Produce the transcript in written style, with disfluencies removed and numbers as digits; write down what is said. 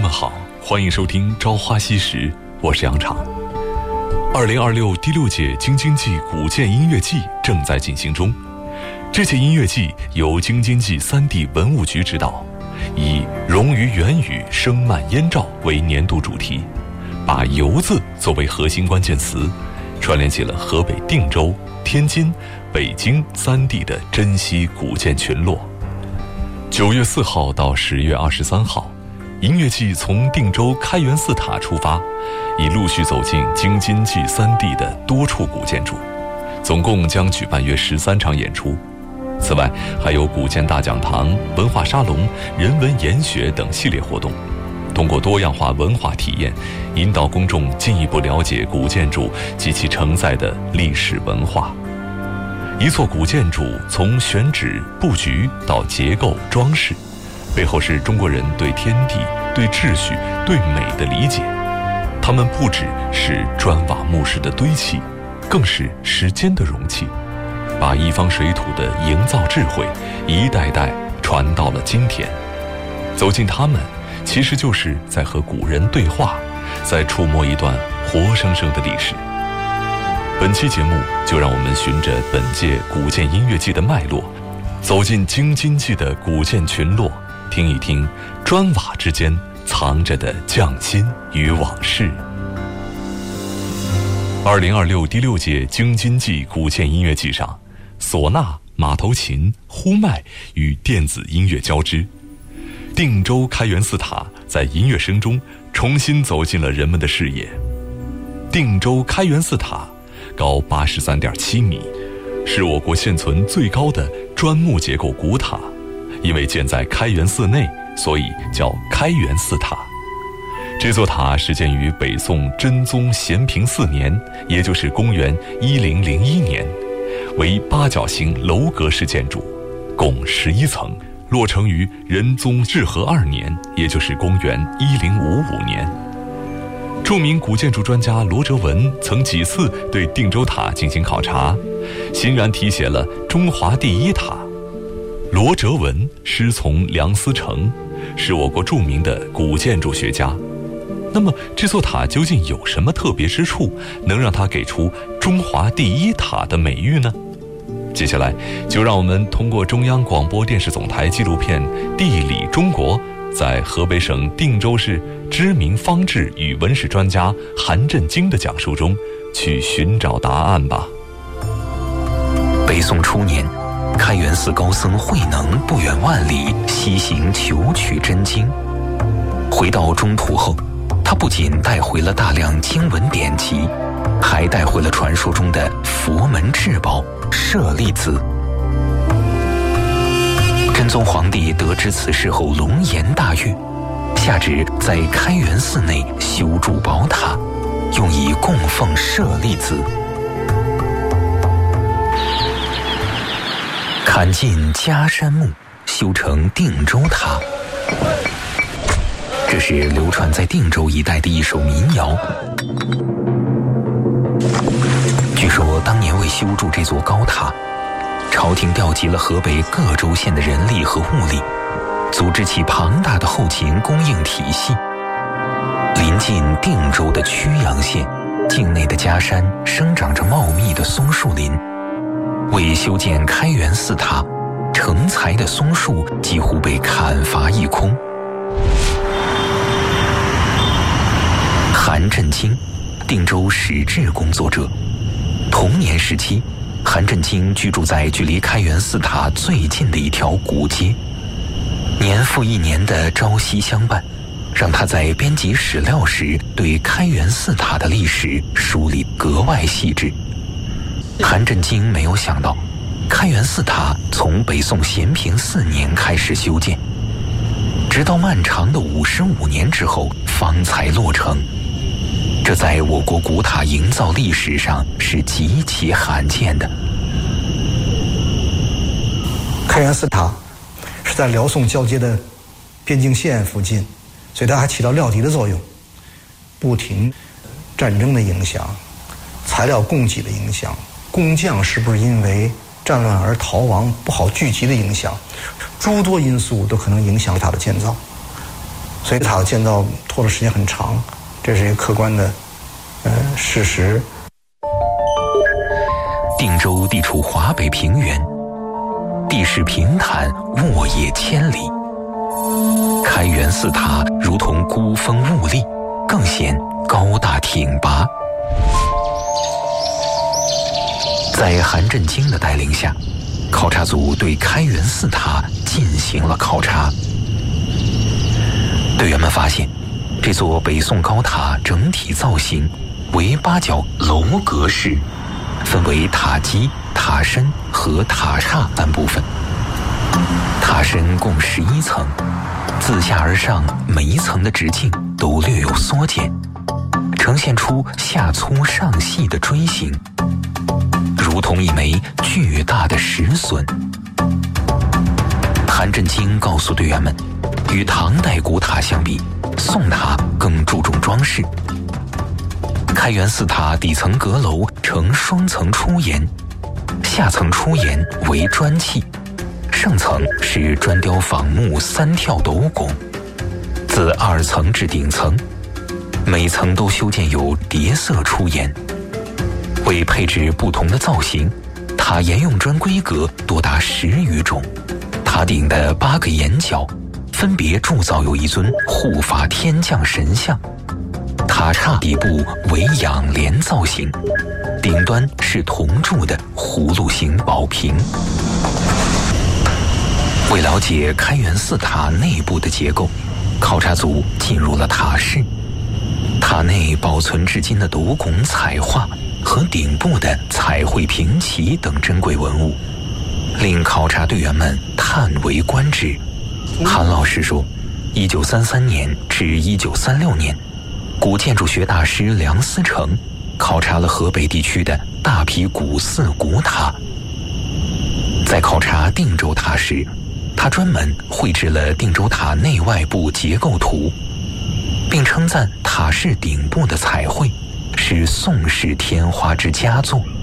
们好，欢迎收听《朝花夕拾》，我是杨昶。2026第6届京津冀古建音乐季正在进行中。这届音乐季由京津冀3地文物局指导，以“融于元宇，声漫燕赵”为年度主题，把“游”字作为核心关键词，串联起了河北定州、天津、北京3地的珍稀古建群落。9月4号到10月23号，音乐季从定州开元寺塔出发，已陆续走进京津冀3地的多处古建筑，总共将举办约13场演出。此外，还有古建大讲堂、文化沙龙、人文研学等系列活动，通过多样化文化体验，引导公众进一步了解古建筑及其承载的历史文化。一座古建筑从选址、布局到结构、装饰，背后是中国人对天地、对秩序、对美的理解。它们不只是砖瓦木石的堆砌，更是时间的容器，把一方水土的营造智慧一代代传到了今天。走进它们，其实就是在和古人对话，在触摸一段活生生的历史。本期节目就让我们循着本届古建音乐季的脉络，走进京津冀的古建群落，听一听砖瓦之间藏着的匠心与往事。2026第6届京津冀古建音乐季上，唢呐、马头琴、呼麦与电子音乐交织，定州开元寺塔在音乐声中重新走进了人们的视野。定州开元寺塔高83.7米，是我国现存最高的砖木结构古塔，因为建在开元寺内，所以叫开元寺塔。这座塔始建于北宋真宗咸平4年，也就是公元1001年，为八角形楼阁式建筑，共11层，落成于仁宗至和2年，也就是公元1055年。著名古建筑专家罗哲文曾几次对定州塔进行考察，欣然题写了“中华第一塔”。罗哲文师从梁思成，是我国著名的古建筑学家。那么这座塔究竟有什么特别之处，能让它给出“中华第一塔”的美誉呢？接下来就让我们通过中央广播电视总台纪录片《地理中国》，在河北省定州市知名方志与文史专家韩振京的讲述中去寻找答案吧。 北宋初年，开元寺高僧慧能不远万里西行求取真经。回到中土后，他不仅带回了大量经文典籍，还带回了传说中的佛门至宝舍利子。真宗皇帝得知此事后龙颜大悦，下旨在开元寺内修筑宝塔，用以供奉舍利子。砍尽迦山木，修成定州塔。这是流传在定州一带的一首民谣。据说当年为修筑这座高塔，朝廷调集了河北各州县的人力和物力，组织起庞大的后勤供应体系。临近定州的曲阳县境内的迦山生长着茂密的松树林，为修建开元寺塔，成材的松树几乎被砍伐一空。韩振京，定州史志工作者。同年时期，韩振京居住在距离开元寺塔最近的一条古街，年复一年的朝夕相伴，让他在编辑史料时对开元寺塔的历史梳理格外细致。韩振京没有想到，开元寺塔从北宋咸平4年开始修建，直到漫长的55年之后方才落成。这在我国古塔营造历史上是极其罕见的。 开元寺塔是在辽宋交接的边境线附近，所以它还起到料敌的作用。不停战争的影响、材料供给的影响、工匠是不是因为战乱而逃亡不好聚集的影响，诸多因素都可能影响它的建造。 所以塔的建造拖的时间很长，这是一个客观的事实。 定州地处华北平原，地势平坦，沃野千里。开元寺塔如同孤峰兀立，更显高大挺拔。在韩振京的带领下，考察组对开元寺塔进行了考察。队员们发现，这座北宋高塔整体造型为8角楼阁式，分为塔基、塔身和塔刹3部分。塔身共11层，自下而上每一层的直径都略有缩减，呈现出下粗上细的锥形，如同一枚巨大的石笋。韩振京告诉队员们，与唐代古塔相比，宋塔更注重装饰。开元寺塔底层阁楼呈双层出檐，下层出檐为砖砌，上层是砖雕仿木3跳斗拱，自2层至顶层，每层都修建有叠色出檐。为配置不同的造型，塔沿用砖规格多达10余种。塔顶的8个檐角分别铸造有一尊护法天降神像，塔刹底部为仰莲造型，顶端是铜铸的葫芦形宝瓶。为了解开元寺塔内部的结构，考察组进入了塔室。塔内保存至今的斗拱彩画和顶部的彩绘屏旗等珍贵文物，令考察队员们叹为观止。韩老师说，1933年至1936年，古建筑学大师梁思成考察了河北地区的大批古寺古塔。在考察定州塔时，他专门绘制了定州塔内外部结构图，并称赞塔室顶部的彩绘是宋式天花之佳作。